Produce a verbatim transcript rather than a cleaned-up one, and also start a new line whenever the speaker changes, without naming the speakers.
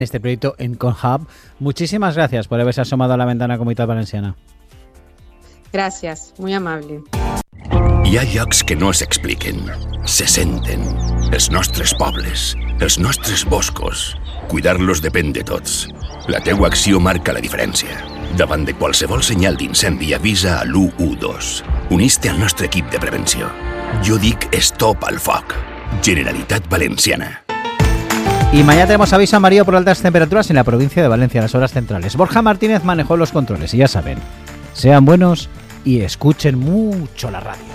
este proyecto en Conhub. Muchísimas gracias por haberse asomado a la ventana Comunitat Valenciana.
Gràcies, muy amable.
Hi ha llocs que no s'expliquen, se senten. Els nostres pobles, els nostres boscos. Cuidar-los depèn de tots. La teua acció marca la diferència. Davant de qualsevol senyal d'incendi avisa a l'u u dos. Unís-te al nostre equip de prevenció. Jo dic stop al foc. Generalitat Valenciana.
Y mañana tenemos aviso amarillo por altas temperaturas en la provincia de Valencia, en las horas centrales. Borja Martínez manejó los controles y ya saben, sean buenos y escuchen mucho la radio.